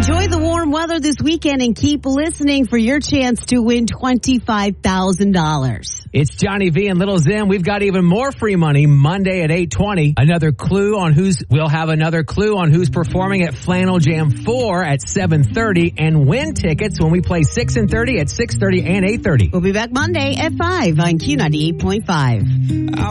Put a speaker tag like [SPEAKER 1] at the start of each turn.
[SPEAKER 1] Enjoy the warm weather this weekend and keep listening for your chance to win $25,000.
[SPEAKER 2] It's Johnny V and Little Zim. We've got even more free money Monday at 8:20. We'll have another clue on who's performing at Flannel Jam 4 at 7:30 and win tickets when we play 6 and 30 at 6:30 and 8:30.
[SPEAKER 1] We'll be back Monday at 5 on Q98.5.